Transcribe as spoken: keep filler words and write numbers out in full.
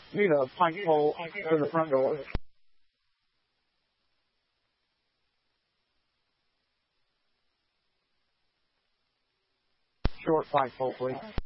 Need a pike pole to the front door. Short pike pole, please.